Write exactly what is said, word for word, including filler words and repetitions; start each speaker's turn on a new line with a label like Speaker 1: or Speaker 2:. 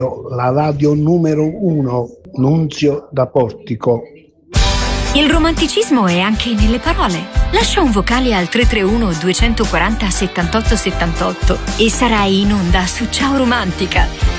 Speaker 1: la radio numero uno, Nunzio da Portico.
Speaker 2: Il romanticismo è anche nelle parole. Lascia un vocale al tre tre uno due quattro zero settantotto settantotto e sarai in onda su Ciao Romantica.